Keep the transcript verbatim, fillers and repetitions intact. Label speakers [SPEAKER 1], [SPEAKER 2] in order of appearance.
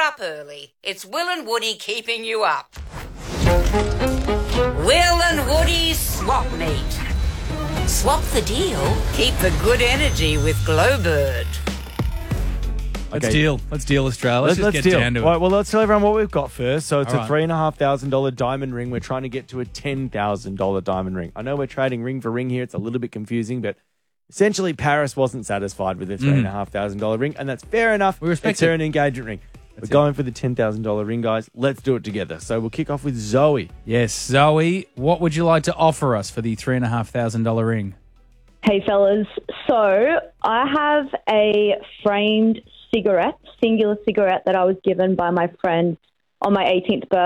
[SPEAKER 1] up early. It's Will and Woody keeping you up. Will and Woody's Swap Meet. Swap the deal, keep the good energy with Glowbird.
[SPEAKER 2] Let's
[SPEAKER 3] Okay.
[SPEAKER 2] deal. Let's deal, Australia. Let's,
[SPEAKER 3] Let's,
[SPEAKER 2] just
[SPEAKER 3] let's
[SPEAKER 2] get
[SPEAKER 3] deal.
[SPEAKER 2] down to it.
[SPEAKER 3] Right, well, let's tell everyone what we've got first. So it's
[SPEAKER 2] All
[SPEAKER 3] a
[SPEAKER 2] right.
[SPEAKER 3] three and a half thousand dollar diamond ring. We're trying to get to a ten thousand dollar diamond ring. I know we're trading ring for ring here. It's a little bit confusing, but essentially Paris wasn't satisfied with the three and a half thousand dollar ring, and that's fair enough.
[SPEAKER 2] We respect
[SPEAKER 3] it's her
[SPEAKER 2] it.
[SPEAKER 3] an engagement ring.
[SPEAKER 2] That's
[SPEAKER 3] we're going for the ten thousand dollar ring, guys. Let's do it together. So we'll kick off with Zoe.
[SPEAKER 2] Yes, Zoe, what would you like to offer us for the three and a half thousand dollar ring?
[SPEAKER 4] Hey, fellas. So I have a framed cigarette, singular cigarette that I was given by my friend on my eighteenth birthday.